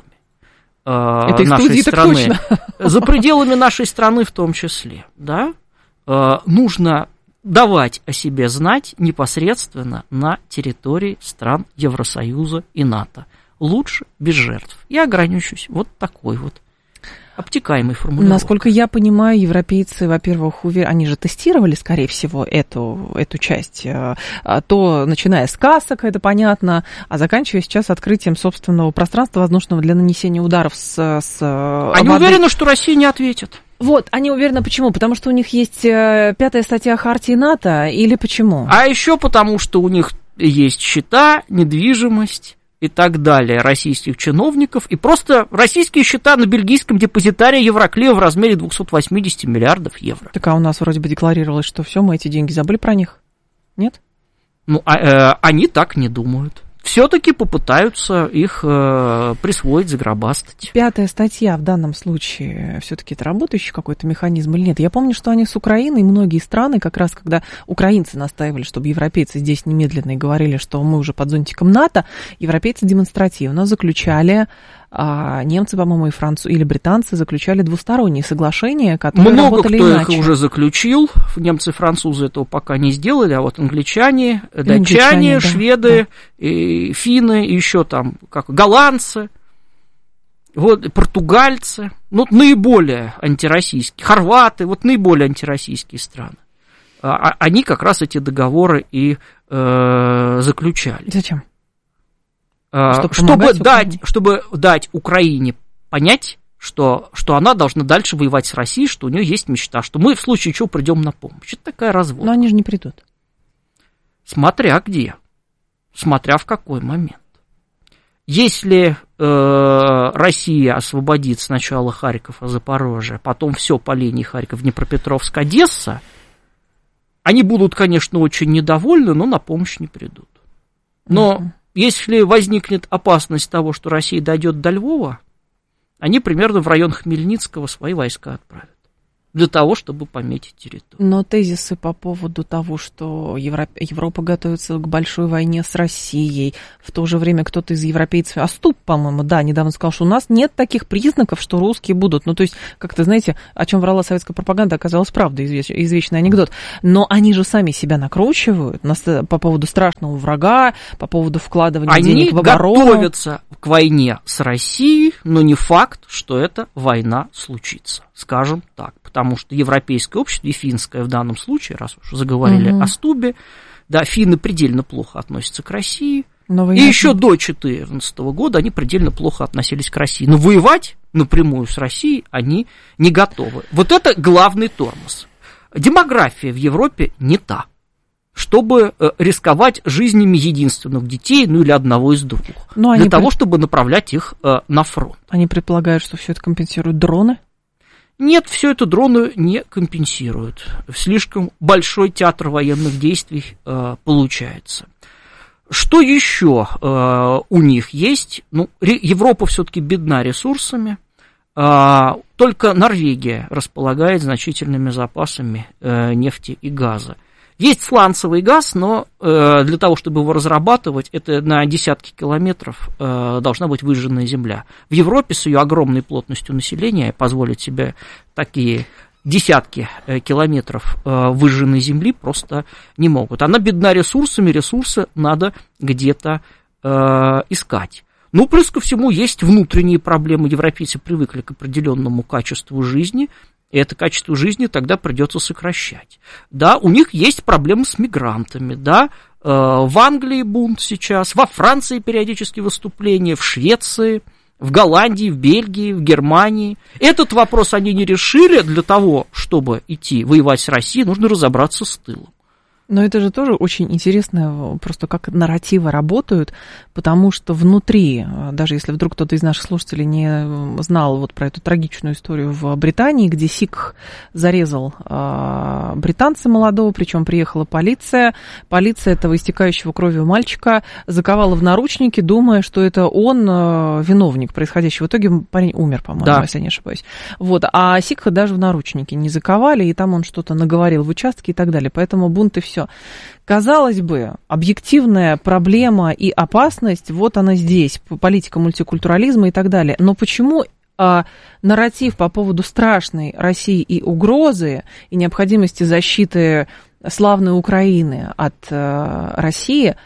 нашей страны. За пределами нашей страны в том числе, да? Нужно давать о себе знать непосредственно на территории стран Евросоюза и НАТО. Лучше без жертв. Я ограничусь вот такой вот обтекаемой формулировкой. Насколько я понимаю, европейцы, во-первых, они же тестировали, скорее всего, эту часть, то начиная с касок, это понятно, а заканчивая сейчас открытием собственного пространства воздушного для нанесения ударов Они уверены, что Россия не ответит. Вот, они уверены, почему? Потому что у них есть 5-я статья Хартии НАТО, или почему? А еще потому, что у них есть счета, недвижимость и так далее российских чиновников, и просто российские счета на бельгийском депозитарии Евроклея в размере 280 миллиардов евро. Так, а у нас вроде бы декларировалось, что все, мы эти деньги забыли про них, нет? Ну, они так не думают. Все-таки попытаются их присвоить, загробастать. 5-я статья в данном случае, все-таки это работающий какой-то механизм или нет? Я помню, что они с Украиной, многие страны, как раз когда украинцы настаивали, чтобы европейцы здесь немедленно и говорили, что мы уже под зонтиком НАТО, европейцы демонстративно заключали, немцы, по-моему, и или британцы заключали двусторонние соглашения, которые работали иначе. Много кто их уже заключил, немцы и французы этого пока не сделали, а вот англичане, датчане, шведы, да. И финны, и еще там голландцы, вот, португальцы, ну, наиболее антироссийские, хорваты, вот наиболее антироссийские страны. Они как раз эти договоры и заключали. Зачем? Чтобы дать Украине понять, что она должна дальше воевать с Россией, что у нее есть мечта, что мы в случае чего придем на помощь. Это такая разводка. Но они же не придут. Смотря где, смотря в какой момент. Если Россия освободит сначала Харьков, а Запорожье, потом все по линии Харьков, Днепропетровск, Одесса, они будут, конечно, очень недовольны, но на помощь не придут. Но если возникнет опасность того, что Россия дойдет до Львова, они примерно в район Хмельницкого свои войска отправят. Для того, чтобы пометить территорию. Но тезисы по поводу того, что Европа готовится к большой войне с Россией, в то же время кто-то из европейцев, Аступ, по-моему, да, недавно сказал, что у нас нет таких признаков, что русские будут. Ну, то есть, как-то, знаете, о чем врала советская пропаганда, оказалось правдой, извечный анекдот. Но они же сами себя накручивают по поводу страшного врага, по поводу вкладывания денег в оборону. Они готовятся к войне с Россией, но не факт, что эта война случится, скажем так. Потому что европейское общество, и финское в данном случае, раз уж заговорили о Стубе, да, финны предельно плохо относятся к России. И еще до 2014 года они предельно плохо относились к России. Но воевать напрямую с Россией они не готовы. Вот это главный тормоз. Демография в Европе не та, чтобы рисковать жизнями единственных детей, ну или одного из двух, для того, чтобы направлять их на фронт. Они предполагают, что все это компенсируют дроны? Нет, все это дроны не компенсируют. Слишком большой театр военных действий получается. Что еще у них есть? Ну, Европа все-таки бедна ресурсами. Только Норвегия располагает значительными запасами нефти и газа. Есть сланцевый газ, но для того, чтобы его разрабатывать, это на десятки километров должна быть выжженная земля. В Европе с ее огромной плотностью населения позволить себе такие десятки километров выжженной земли просто не могут. Она бедна ресурсами, ресурсы надо где-то искать. Ну, плюс ко всему, есть внутренние проблемы. Европейцы привыкли к определенному качеству жизни, и это качество жизни тогда придется сокращать. Да, у них есть проблемы с мигрантами, да, в Англии бунт сейчас, во Франции периодически выступления, в Швеции, в Голландии, в Бельгии, в Германии. Этот вопрос они не решили. Для того, чтобы идти воевать с Россией, нужно разобраться с тылом. Но это же тоже очень интересно, просто как нарративы работают, потому что внутри, даже если вдруг кто-то из наших слушателей не знал вот про эту трагичную историю в Британии, где сикх зарезал британца молодого, причем приехала полиция этого истекающего кровью мальчика заковала в наручники, думая, что это он виновник происходящего. В итоге парень умер, по-моему, да, если я не ошибаюсь. Вот. А сикха даже в наручники не заковали, и там он что-то наговорил в участке и так далее. Поэтому бунт и все. Казалось бы, объективная проблема и опасность, вот она здесь, политика мультикультурализма и так далее. Но почему нарратив по поводу страшной России и угрозы, и необходимости защиты славной Украины от России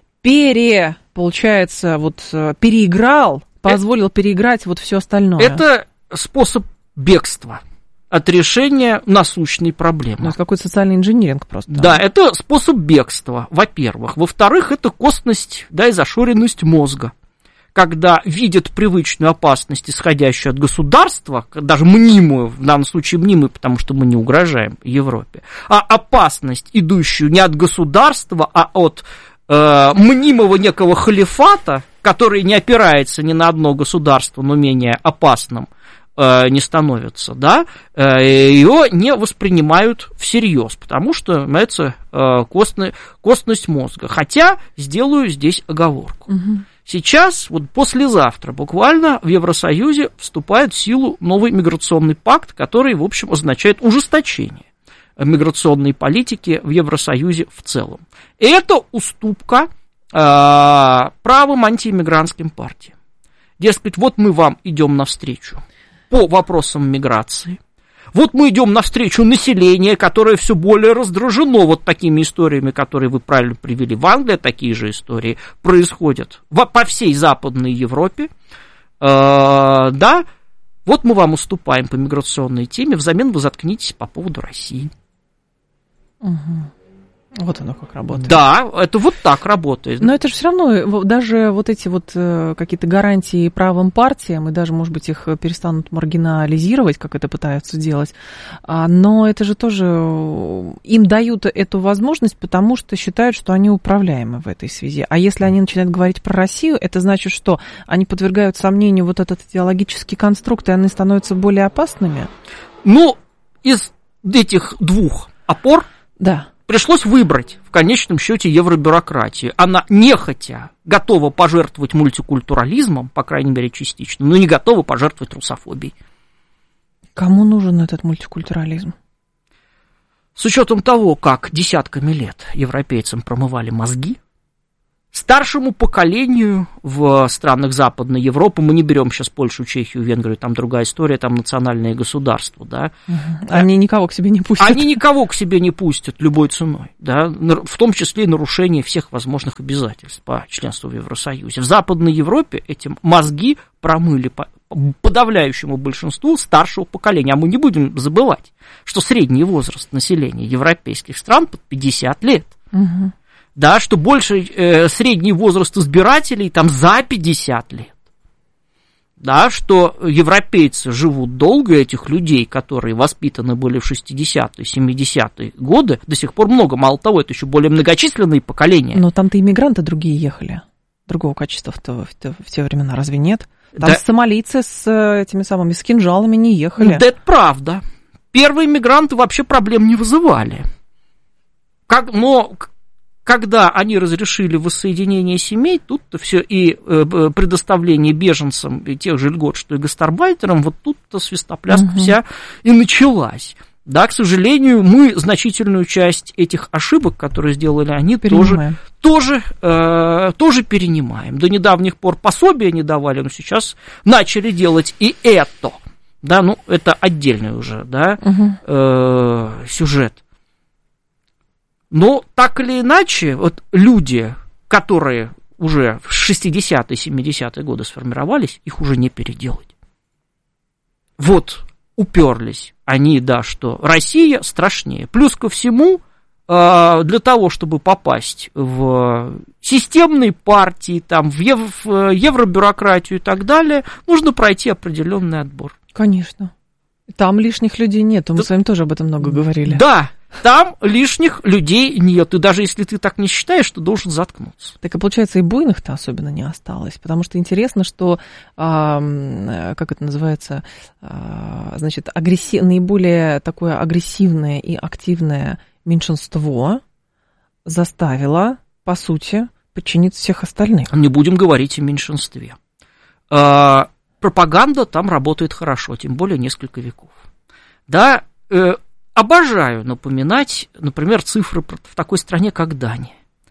переиграл, позволил переиграть вот все остальное? Это способ бегства от решения насущной проблемы. Ну, это какой-то социальный инжиниринг просто. Да, это способ бегства, во-первых. Во-вторых, это косность, да, и зашоренность мозга. Когда видят привычную опасность, исходящую от государства, даже мнимую, в данном случае мнимую, потому что мы не угрожаем Европе, а опасность, идущую не от государства, а от мнимого некого халифата, который не опирается ни на одно государство, но менее опасным, не становятся, да, ее не воспринимают всерьез, потому что, понимаете, костность мозга. Хотя сделаю здесь оговорку. Сейчас, вот послезавтра буквально в Евросоюзе вступает в силу новый миграционный пакт, который, в общем, означает ужесточение миграционной политики в Евросоюзе в целом. Это уступка правым антииммигрантским партиям. Дескать, вот мы вам идем навстречу по вопросам миграции. Вот мы идем навстречу населению, которое все более раздражено вот такими историями, которые вы правильно привели. В Англии такие же истории происходят по всей Западной Европе. Да, вот мы вам уступаем по миграционной теме, взамен вы заткнитесь по поводу России. Вот оно как работает. Да, это вот так работает. Но это же все равно, даже вот эти вот какие-то гарантии правым партиям, и даже, может быть, их перестанут маргинализировать, как это пытаются делать, но это же тоже им дают эту возможность, потому что считают, что они управляемы в этой связи. А если они начинают говорить про Россию, это значит, что они подвергают сомнению вот этот идеологический конструкт, и они становятся более опасными? Ну, из этих двух опор, да, пришлось выбрать в конечном счете евробюрократию. Она нехотя готова пожертвовать мультикультурализмом, по крайней мере частично, но не готова пожертвовать русофобией. Кому нужен этот мультикультурализм? С учетом того, как десятками лет европейцам промывали мозги, старшему поколению в странах Западной Европы, мы не берем сейчас Польшу, Чехию, Венгрию, там другая история, там национальные государства, да. Они никого к себе не пустят. Они никого к себе не пустят любой ценой, да, в том числе и нарушение всех возможных обязательств по членству в Евросоюзе. В Западной Европе эти мозги промыли подавляющему большинству старшего поколения. А мы не будем забывать, что средний возраст населения европейских стран под 50 лет. Угу. Да, что больше средний возраст избирателей там за 50 лет. Да, что европейцы живут долго, этих людей, которые воспитаны были в 60-е, 70-е годы, до сих пор много. Мало того, это еще более многочисленные поколения. Но там-то иммигранты другие ехали. Другого качества в те времена разве нет? Там да. Сомалийцы с этими самыми, с кинжалами не ехали. Да, это правда. Первые мигранты вообще проблем не вызывали. Но когда они разрешили воссоединение семей, тут-то все и предоставление беженцам и тех же льгот, что и гастарбайтерам, вот тут-то свистопляска вся и началась. Да, к сожалению, мы значительную часть этих ошибок, которые сделали они, тоже перенимаем. До недавних пор пособия не давали, но сейчас начали делать и это. Да, ну, это отдельный уже, да, сюжет. Но так или иначе, вот люди, которые уже в 60-е, 70-е годы сформировались, их уже не переделать. Вот уперлись они, да, что Россия страшнее. Плюс ко всему, для того, чтобы попасть в системные партии, там, в евробюрократию и так далее, нужно пройти определенный отбор. Конечно. Там лишних людей нет, мы с вами тоже об этом много говорили. Да, там лишних людей нет, и даже если ты так не считаешь, то должен заткнуться. Так и получается, и буйных-то особенно не осталось, потому что интересно, что, как это называется, значит, наиболее такое агрессивное и активное меньшинство заставило, по сути, подчиниться всех остальных. Не будем говорить о меньшинстве. Пропаганда там работает хорошо, тем более несколько веков. Да, обожаю напоминать, например, цифры в такой стране, как Дания.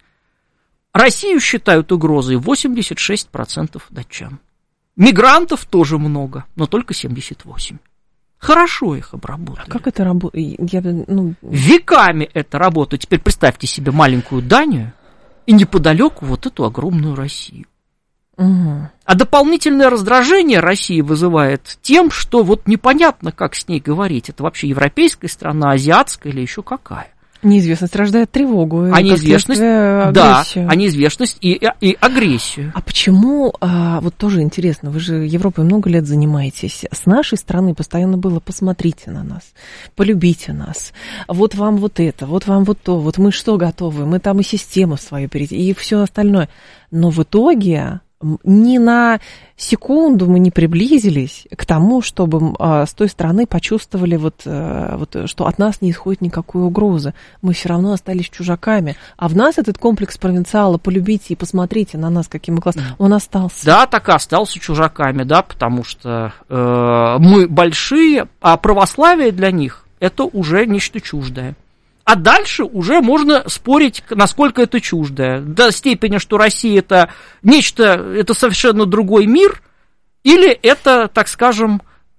Россию считают угрозой 86% датчан. Мигрантов тоже много, но только 78%. Хорошо их обработали. А как это работает? Веками это работает. Теперь представьте себе маленькую Данию и неподалеку вот эту огромную Россию. Угу. А дополнительное раздражение России вызывает тем, что вот непонятно, как с ней говорить. Это вообще европейская страна, азиатская или еще какая. Неизвестность рождает тревогу. А неизвестность, да, а неизвестность и агрессию. А почему, вот тоже интересно, вы же Европой много лет занимаетесь, с нашей стороны постоянно было: посмотрите на нас, полюбите нас, вот вам вот это, вот вам вот то, вот мы что готовы, мы там и систему свою перейти, и все остальное. Но в итоге ни на секунду мы не приблизились к тому, чтобы с той стороны почувствовали, вот, что от нас не исходит никакой угрозы. Мы все равно остались чужаками. А в нас этот комплекс провинциала «полюбите и посмотрите на нас, какие мы классные», он остался. Да, так и остался чужаками, да, потому что мы большие, а православие для них – это уже нечто чуждое. А дальше уже можно спорить, насколько это чуждое. До степени, что Россия это нечто, это совершенно другой мир, или это, так скажем,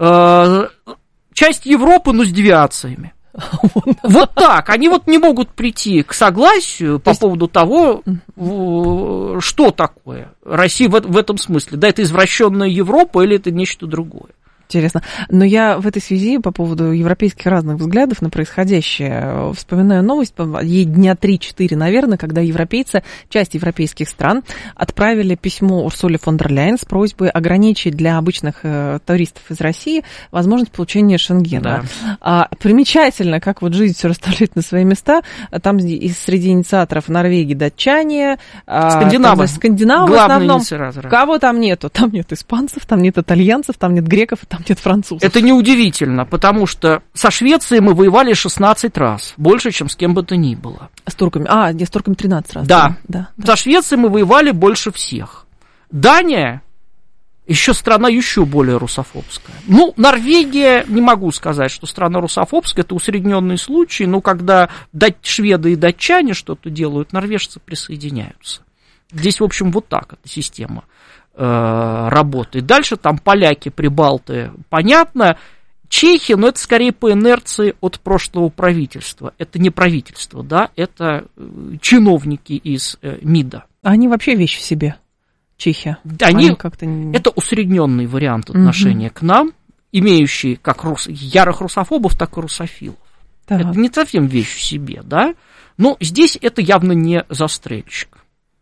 часть Европы, но с девиациями. Вот так. Они вот не могут прийти к согласию по поводу того, что такое Россия в этом смысле. Да, это извращенная Европа или это нечто другое. Интересно. Но я в этой связи по поводу европейских разных взглядов на происходящее вспоминаю новость, ей дня 3-4, наверное, когда европейцы, часть европейских стран, отправили письмо Урсуле фон дер Ляйен с просьбой ограничить для обычных туристов из России возможность получения Шенгена. Да. Примечательно, как вот жизнь все расставляет на свои места. Там среди инициаторов Норвегии, датчане, скандинавы в основном. Кого там нету? Там нет испанцев, там нет итальянцев, там нет греков, там нет французов. Это неудивительно, потому что со Швецией мы воевали 16 раз, больше, чем с кем бы то ни было. С турками? С турками 13 раз. Да. Со Швецией мы воевали больше всех. Дания еще страна еще более русофобская. Норвегия, не могу сказать, что страна русофобская, это усредненный случай, но когда шведы и датчане что-то делают, норвежцы присоединяются. Здесь, в общем, вот так эта система работает. Дальше там поляки, прибалты, понятно. Чехи, но это скорее по инерции от прошлого правительства. Это не правительство, да, это чиновники из МИДа. Они вообще вещь в себе. Чехия. Они как-то... Это усредненный вариант отношения к нам, имеющий как ярых русофобов, так и русофилов. Так. Это не совсем вещь в себе, да? Но здесь это явно не застрельщик.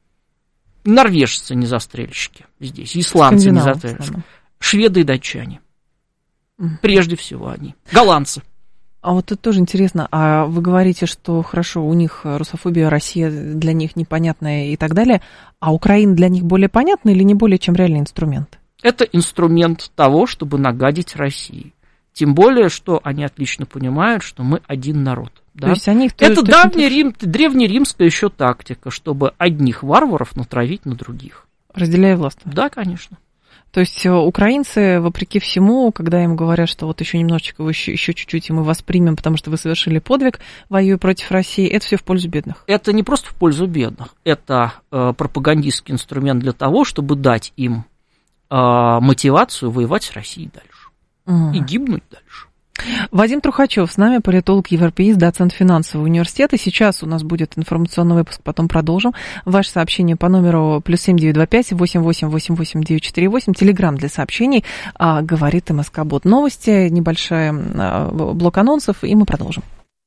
Норвежцы не застрельщики здесь, исландцы не застрельщики. Шведы и датчане. Прежде всего они. Голландцы. А вот тут тоже интересно, а вы говорите, что хорошо, у них русофобия, Россия для них непонятная и так далее, а Украина для них более понятна или не более, чем реальный инструмент? Это инструмент того, чтобы нагадить России. Тем более, что они отлично понимают, что мы один народ. Да? То есть они это древнеримская еще тактика, чтобы одних варваров натравить на других. Разделяя власть? Да, конечно. То есть украинцы, вопреки всему, когда им говорят, что вот еще немножечко, еще чуть-чуть, и мы вас примем, потому что вы совершили подвиг, воюя против России, это все в пользу бедных? Это не просто в пользу бедных, это пропагандистский инструмент для того, чтобы дать им мотивацию воевать с Россией дальше и гибнуть дальше. Вадим Трухачев с нами, политолог-европеист, доцент финансового университета. Сейчас у нас будет информационный выпуск, потом продолжим. Ваше сообщение по номеру +7 925 88 88 948. Телеграм для сообщений. Говорит МСК Бот. Новости, небольшой блок анонсов, и мы продолжим.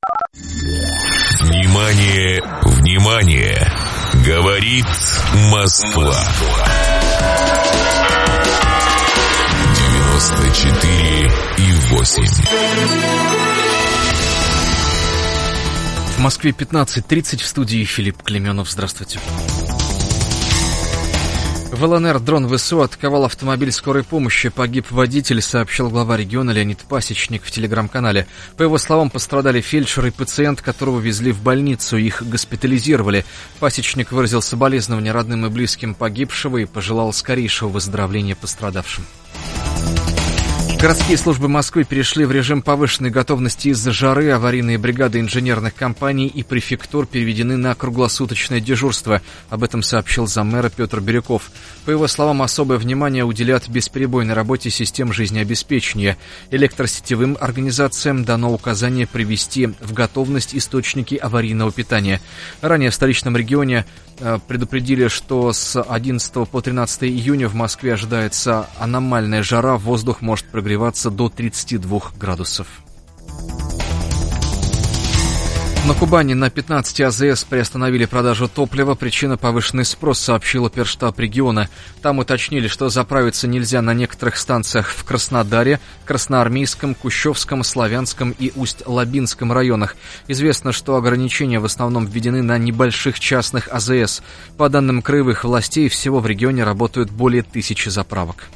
Внимание, внимание! Говорит Москва. 94,8. В Москве 15:30, в студии Филипп Клеменов. Здравствуйте. В ЛНР дрон ВСУ атаковал автомобиль скорой помощи. Погиб водитель, сообщил глава региона Леонид Пасечник в телеграм-канале. По его словам, пострадали фельдшер и пациент, которого везли в больницу. Их госпитализировали. Пасечник выразил соболезнования родным и близким погибшего и пожелал скорейшего выздоровления пострадавшим. Городские службы Москвы перешли в режим повышенной готовности из-за жары. Аварийные бригады инженерных компаний и префектур переведены на круглосуточное дежурство. Об этом сообщил заммэра Петр Бирюков. По его словам, особое внимание уделят бесперебойной работе систем жизнеобеспечения. Электросетевым организациям дано указание привести в готовность источники аварийного питания. Ранее в столичном регионе предупредили, что с 11 по 13 июня в Москве ожидается аномальная жара, воздух может прогреваться до 32 градусов. На Кубани на 15 АЗС приостановили продажу топлива. Причина — повышенный спрос, сообщил оперштаб региона. Там уточнили, что заправиться нельзя на некоторых станциях в Краснодаре, Красноармейском, Кущевском, Славянском и Усть-Лабинском районах. Известно, что ограничения в основном введены на небольших частных АЗС. По данным краевых властей, всего в регионе работают более 1000 заправок.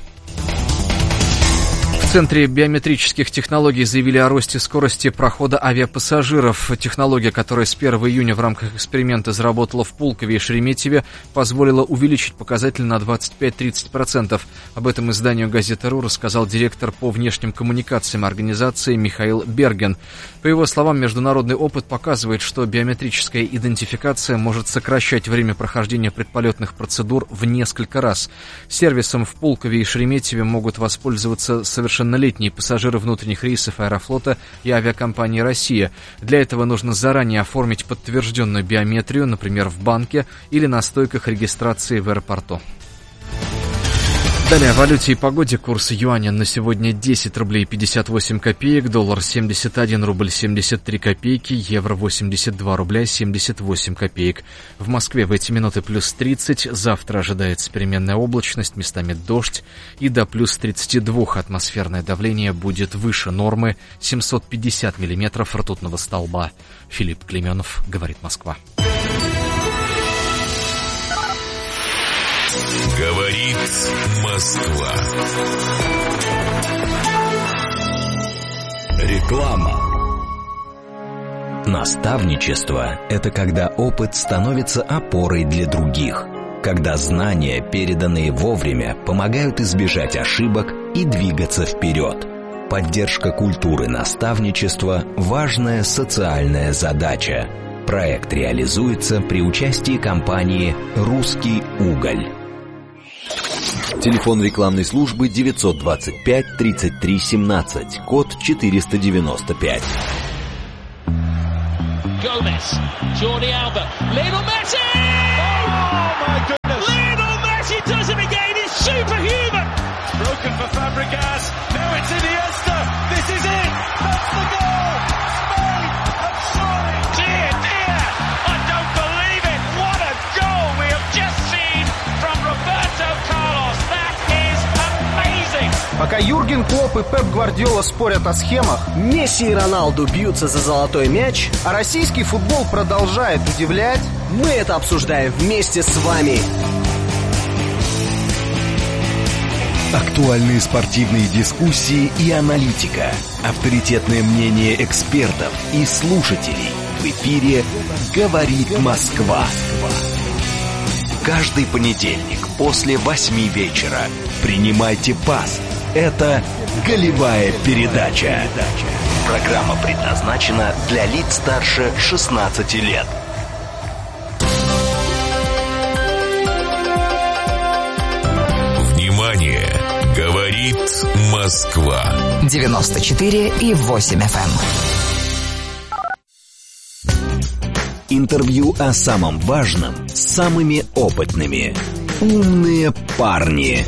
В Центре биометрических технологий заявили о росте скорости прохода авиапассажиров. Технология, которая с 1 июня в рамках эксперимента заработала в Пулкове и Шереметьеве, позволила увеличить показатель на 25-30%. Об этом изданию «Газета.ру» рассказал директор по внешним коммуникациям организации Михаил Берген. По его словам, международный опыт показывает, что биометрическая идентификация может сокращать время прохождения предполетных процедур в несколько раз. Сервисом в Пулкове и Шереметьеве могут воспользоваться совершеннолетние пассажиры внутренних рейсов Аэрофлота и авиакомпании «Россия». Для этого нужно заранее оформить подтвержденную биометрию, например, в банке или на стойках регистрации в аэропорту. Далее о валюте и погоде. Курс юаня на сегодня 10 рублей 58 копеек, доллар 71 рубль 73 копейки, евро 82 рубля 78 копеек. В Москве в эти минуты плюс 30, завтра ожидается переменная облачность, местами дождь, и до плюс 32 атмосферное давление будет выше нормы 750 миллиметров ртутного столба. Филипп Клеменов, говорит Москва. Говорит Москва. Реклама. Наставничество – это когда опыт становится опорой для других, когда знания, переданные вовремя, помогают избежать ошибок и двигаться вперед. Поддержка культуры наставничества – важная социальная задача. Проект реализуется при участии компании «Русский уголь». Телефон рекламной службы 925 33 17, код 495. Gomez, Jordi Alba, Lionel Messi! Oh my goodness! Lionel Messi does it again, it's superhuman! Broken for Fabregas, now it's Iniesta, this is it! That's the goal! Spain have scored! Dear, dear, I don't believe it! What a goal we have just seen from Roberto Carlos! That is amazing! Пока Юрген Клопп и Пеп Гвардиола спорят о схемах, Месси и Роналду бьются за золотой мяч, а российский футбол продолжает удивлять, мы это обсуждаем вместе с вами. Актуальные спортивные дискуссии и аналитика, авторитетное мнение экспертов и слушателей. В эфире «Говорит Москва». Каждый понедельник после 8 вечера принимайте пас. Это «Голевая передача». Программа предназначена для лиц старше 16 лет. Внимание! Говорит Москва. 94,8 FM. Интервью о самом важном с самыми опытными. Умные парни.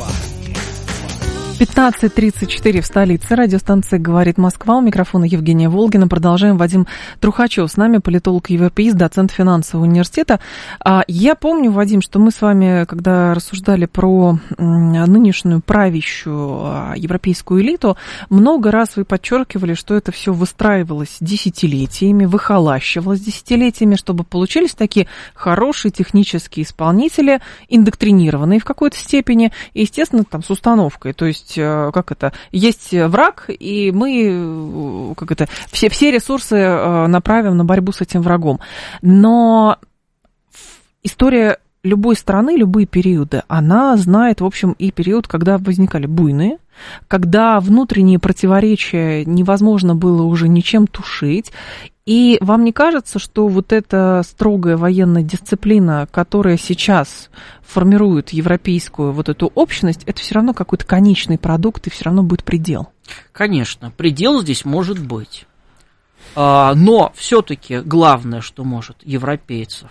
15:34 в столице. Радиостанция «Говорит Москва». У микрофона Евгения Волгина. Продолжаем. Вадим Трухачев с нами, политолог-европеист, доцент финансового университета. Я помню, Вадим, что мы с вами, когда рассуждали про нынешнюю правящую европейскую элиту, много раз вы подчеркивали, что это все выстраивалось десятилетиями, выхолащивалось десятилетиями, чтобы получились такие хорошие технические исполнители, индоктринированные в какой-то степени, и, естественно, там, с установкой. То есть есть враг, и мы все ресурсы направим на борьбу с этим врагом. Но история любой страны, любые периоды, она знает, в общем, и период, когда возникали буйные, когда внутренние противоречия невозможно было уже ничем тушить. И вам не кажется, что вот эта строгая военная дисциплина, которая сейчас формирует европейскую вот эту общность, это все равно какой-то конечный продукт, и все равно будет предел? Конечно, предел здесь может быть. Но все-таки главное, что может европейцев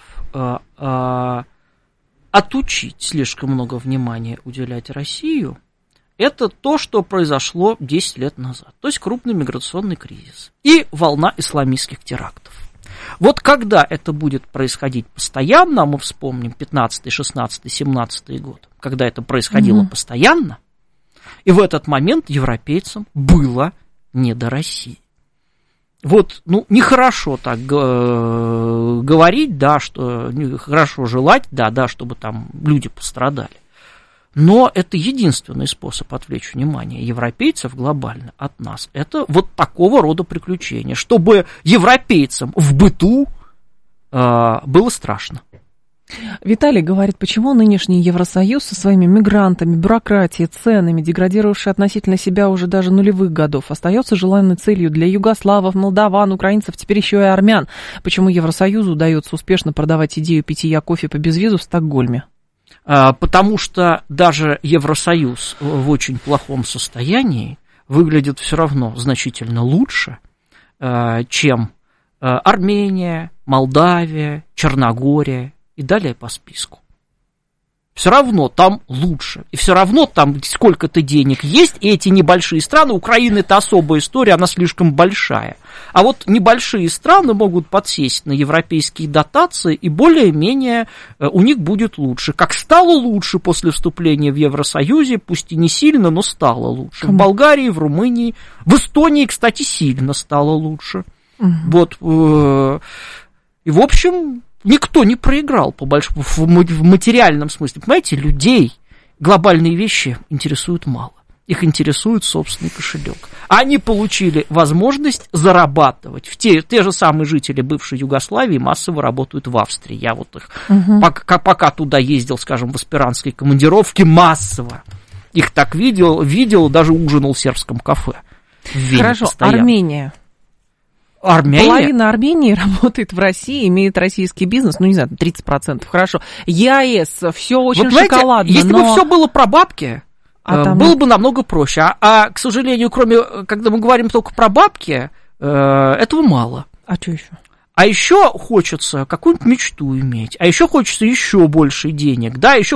отучить слишком много внимания уделять Россию, это то, что произошло 10 лет назад. То есть крупный миграционный кризис и волна исламистских терактов. Вот когда это будет происходить постоянно, мы вспомним 15-й, 16-й, 17-й год, когда это происходило постоянно, и в этот момент европейцам было не до России. Вот, нехорошо так говорить, да, что нехорошо желать, да, чтобы там люди пострадали. Но это единственный способ отвлечь внимание европейцев глобально от нас. Это вот такого рода приключения, чтобы европейцам в быту было страшно. Виталий говорит, почему нынешний Евросоюз со своими мигрантами, бюрократией, ценами, деградировавший относительно себя уже даже нулевых годов, остается желанной целью для югославов, молдаван, украинцев, теперь еще и армян. Почему Евросоюзу удается успешно продавать идею питья кофе по безвизу в Стокгольме? Потому что даже Евросоюз в очень плохом состоянии выглядит все равно значительно лучше, чем Армения, Молдавия, Черногория и далее по списку. Все равно там лучше. И все равно там сколько-то денег есть, и эти небольшие страны, Украина это особая история, она слишком большая. А вот небольшие страны могут подсесть на европейские дотации, и более-менее у них будет лучше. Как стало лучше после вступления в Евросоюзе, пусть и не сильно, но стало лучше. В Болгарии, в Румынии, в Эстонии, кстати, сильно стало лучше. Вот. И, в общем, никто не проиграл в материальном смысле. Понимаете, людей глобальные вещи интересуют мало. Их интересует собственный кошелек. Они получили возможность зарабатывать. Те же самые жители бывшей Югославии массово работают в Австрии. Я вот их, пока туда ездил, скажем, в аспирантской командировке, массово их так видел, даже ужинал в сербском кафе. Хорошо, постоянно. Армения. Половина Армении работает в России, имеет российский бизнес, ну, не знаю, 30%, хорошо. ЕАЭС, все очень вот, шоколадно, если бы все было про бабки, было бы намного проще. К сожалению, когда мы говорим только про бабки, этого мало. А что еще? А еще хочется какую-нибудь мечту иметь, а еще хочется еще больше денег, да, еще